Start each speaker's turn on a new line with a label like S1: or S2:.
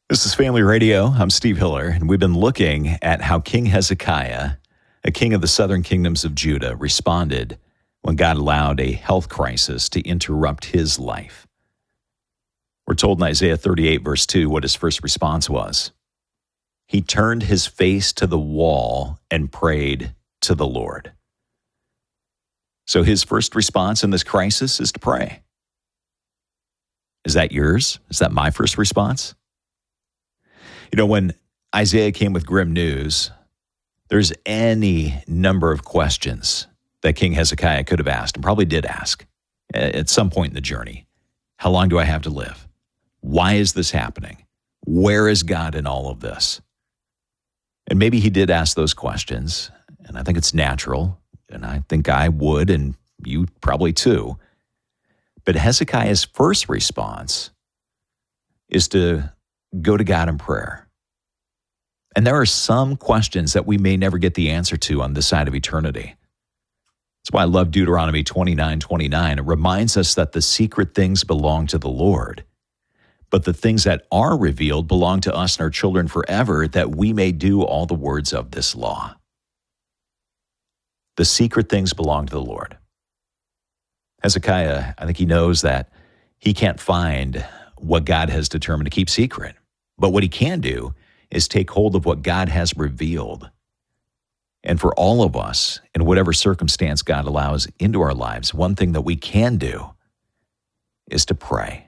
S1: This is Family Radio. I'm Steve Hiller, and we've been looking at how King Hezekiah, a king of the southern kingdoms of Judah, responded when God allowed a health crisis to interrupt his life. We're told in Isaiah 38, verse 2, what his first response was. He turned his face to the wall and prayed to the Lord. So his first response in this crisis is to pray. Is that yours? Is that my first response? You know, when Isaiah came with grim news, there's any number of questions that King Hezekiah could have asked and probably did ask at some point in the journey. How long do I have to live? Why is this happening? Where is God in all of this? And maybe he did ask those questions, and I think it's natural, and I think I would, and you probably too. But Hezekiah's first response is to go to God in prayer. And there are some questions that we may never get the answer to on this side of eternity. That's why I love Deuteronomy 29:29. It reminds us that the secret things belong to the Lord, but the things that are revealed belong to us and our children forever, that we may do all the words of this law. The secret things belong to the Lord. Hezekiah, I think he knows that he can't find what God has determined to keep secret. But what he can do is take hold of what God has revealed. And for all of us, in whatever circumstance God allows into our lives, one thing that we can do is to pray.